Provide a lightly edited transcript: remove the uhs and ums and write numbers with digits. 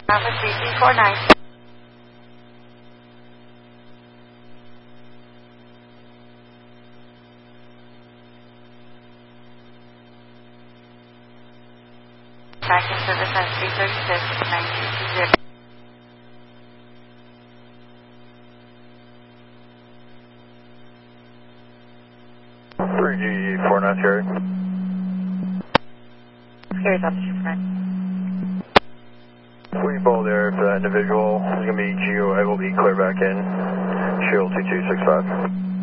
Alpha 3349. Tracking service on 336 9220. Cherry. Here's option front. We bowl there for that individual. It's going to be GO, I will be clear back in. Shield 2265.